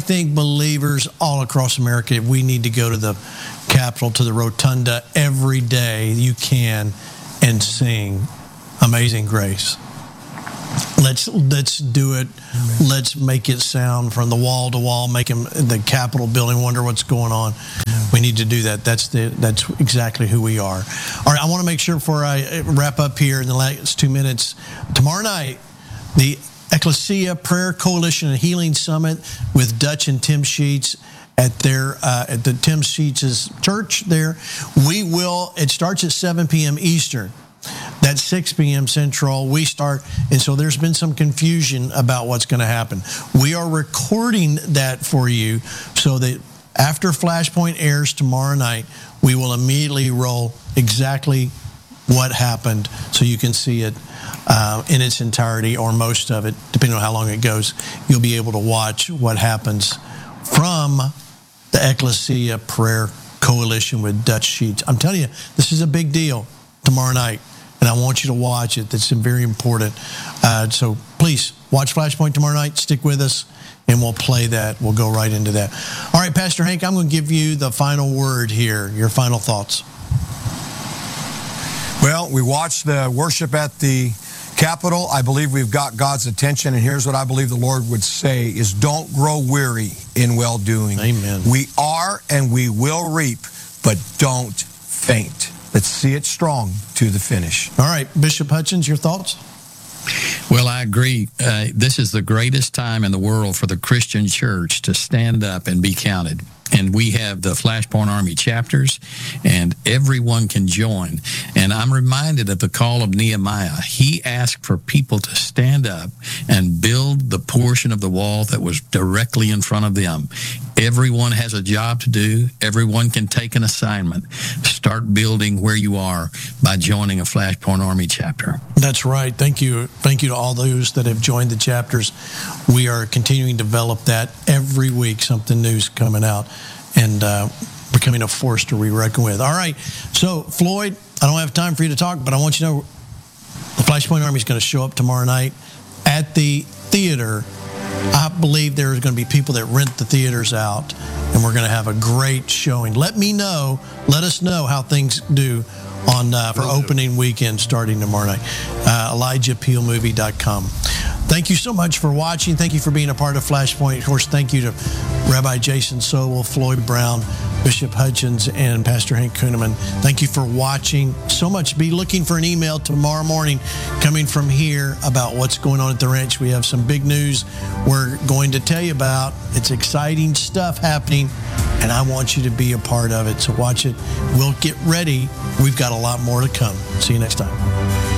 think believers all across America, we need to go to the Capitol, to the Rotunda every day you can and sing Amazing Grace. Let's do it. Amen. Let's make it sound from the wall to wall, make the Capitol building wonder what's going on. Amen. We need to do that. That's exactly who we are. All right, I want to make sure before I wrap up here in the last 2 minutes, tomorrow night, the Ecclesia Prayer Coalition and Healing Summit with Dutch and Tim Sheets at the Tim Sheets' church there. It starts at 7 p.m. Eastern. That's 6 p.m. Central. We start, and so there's been some confusion about what's going to happen. We are recording that for you so that after Flashpoint airs tomorrow night, we will immediately roll exactly what happened so you can see it in its entirety or most of it, depending on how long it goes. You'll be able to watch what happens from the Ecclesia Prayer Coalition with Dutch Sheets. I'm telling you, this is a big deal tomorrow night, and I want you to watch it. That's very important. So please watch Flashpoint tomorrow night. Stick with us, and we'll play that. We'll go right into that. All right, Pastor Hank, I'm going to give you the final word here, your final thoughts. Well, we watched the worship at the Capitol. I believe we've got God's attention, and here's what I believe the Lord would say is don't grow weary in well-doing. Amen. We are and we will reap, but don't faint. Let's see it strong to the finish. All right, Bishop Hutchins, your thoughts? Well, I agree. This is the greatest time in the world for the Christian church to stand up and be counted. And we have the Flashpoint Army chapters, and everyone can join. And I'm reminded of the call of Nehemiah. He asked for people to stand up and build the portion of the wall that was directly in front of them. Everyone has a job to do. Everyone can take an assignment. Start building where you are by joining a Flashpoint Army chapter. That's right. Thank you. Thank you to all those that have joined the chapters. We are continuing to develop that every week. Something new's coming out and becoming a force to be reckoned with. All right. So, Floyd, I don't have time for you to talk, but I want you to know the Flashpoint Army is going to show up tomorrow night at the theater. I believe there's going to be people that rent the theaters out, and we're going to have a great showing. Let us know how things do for opening weekend starting tomorrow night. ElijahPeelMovie.com. Thank you so much for watching. Thank you for being a part of Flashpoint. Of course, thank you to Rabbi Jason Sobel, Floyd Brown, Bishop Hutchins, and Pastor Hank Kunneman. Thank you for watching so much. Be looking for an email tomorrow morning coming from here about what's going on at the ranch. We have some big news we're going to tell you about. It's exciting stuff happening, and I want you to be a part of it. So watch it. We'll get ready. We've got a lot more to come. See you next time.